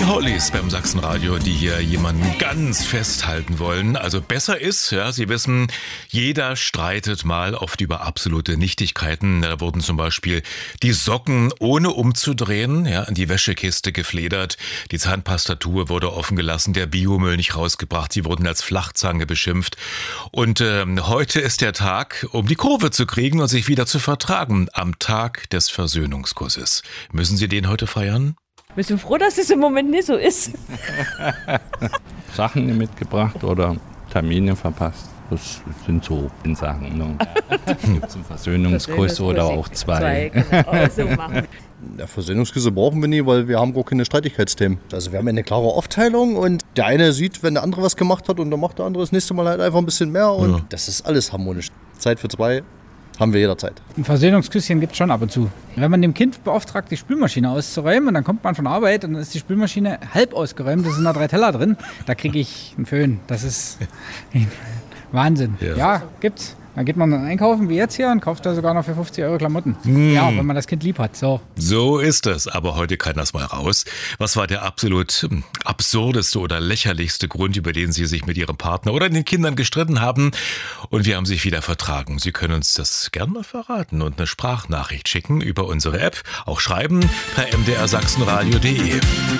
Die Hollies beim Sachsenradio, die hier jemanden ganz festhalten wollen. Also besser ist, ja, Sie wissen, jeder streitet mal oft über absolute Nichtigkeiten. Da wurden zum Beispiel die Socken ohne umzudrehen, ja, in die Wäschekiste gefledert. Die Zahnpastatube wurde offen gelassen, der Biomüll nicht rausgebracht. Sie wurden als Flachzange beschimpft. Und heute ist der Tag, um die Kurve zu kriegen und sich wieder zu vertragen. Am Tag des Versöhnungskusses. Müssen Sie den heute feiern? Wir sind froh, dass es im Moment nicht so ist. Sachen mitgebracht oder Termine verpasst. Das sind so Sachen. Ne? Gibt es einen Versöhnungskuss oder auch zwei. Genau, so machen. Der Versöhnungsküsse brauchen wir nie, weil wir haben gar keine Streitigkeitsthemen. Also wir haben eine klare Aufteilung und der eine sieht, wenn der andere was gemacht hat und dann macht der andere das nächste Mal halt einfach ein bisschen mehr und das ist alles harmonisch. Zeit für zwei haben wir jederzeit. Ein Versöhnungsküsschen gibt es schon ab und zu. Wenn man dem Kind beauftragt, die Spülmaschine auszuräumen und dann kommt man von Arbeit und dann ist die Spülmaschine halb ausgeräumt, da sind da 3 Teller drin, da kriege ich einen Föhn. Das ist Wahnsinn. Ja, gibt's. Dann geht man dann einkaufen, wie jetzt hier, und kauft da sogar noch für 50 € Klamotten. Ja, wenn man das Kind lieb hat. So ist es, aber heute kann das mal raus. Was war der absolut absurdeste oder lächerlichste Grund, über den Sie sich mit Ihrem Partner oder den Kindern gestritten haben? Und wir haben sich wieder vertragen. Sie können uns das gerne mal verraten und eine Sprachnachricht schicken über unsere App. Auch schreiben per mdrsachsenradio.de.